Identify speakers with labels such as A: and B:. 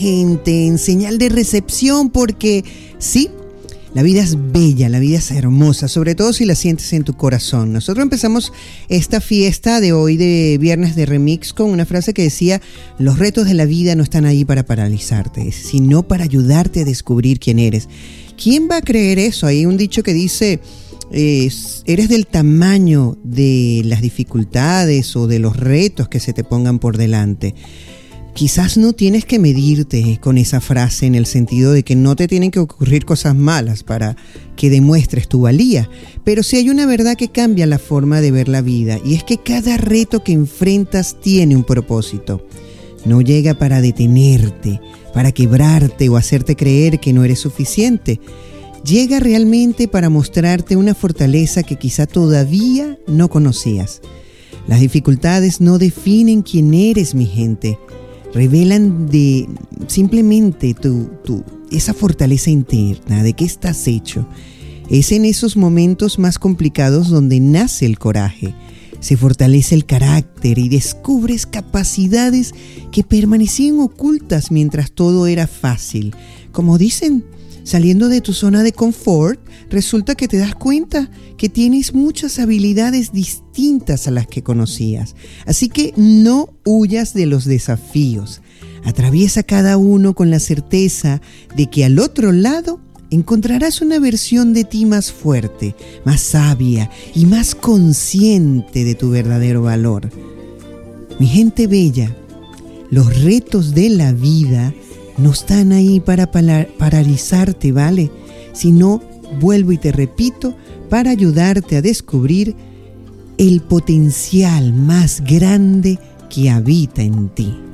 A: gente, en señal de recepción, porque sí, la vida es bella, la vida es hermosa, sobre todo si la sientes en tu corazón. Nosotros empezamos esta fiesta de hoy de Viernes de Remix con una frase que decía: los retos de la vida no están ahí para paralizarte, sino para ayudarte a descubrir quién eres. ¿Quién va a creer eso? Hay un dicho que dice: eres del tamaño de las dificultades o de los retos que se te pongan por delante. Quizás no tienes que medirte con esa frase en el sentido de que no te tienen que ocurrir cosas malas para que demuestres tu valía, pero sí hay una verdad que cambia la forma de ver la vida, y es que cada reto que enfrentas tiene un propósito. No llega para detenerte, para quebrarte o hacerte creer que no eres suficiente. Llega realmente para mostrarte una fortaleza que quizá todavía no conocías. Las dificultades no definen quién eres, mi gente. Revelan simplemente esa fortaleza interna, de qué estás hecho. Es en esos momentos más complicados donde nace el coraje. Se fortalece el carácter y descubres capacidades que permanecían ocultas mientras todo era fácil. Como dicen, saliendo de tu zona de confort, resulta que te das cuenta que tienes muchas habilidades distintas a las que conocías. Así que no huyas de los desafíos. Atraviesa cada uno con la certeza de que al otro lado encontrarás una versión de ti más fuerte, más sabia y más consciente de tu verdadero valor. Mi gente bella, los retos de la vida no están ahí para paralizarte, ¿vale? Sino, vuelvo y te repito, para ayudarte a descubrir el potencial más grande que habita en ti.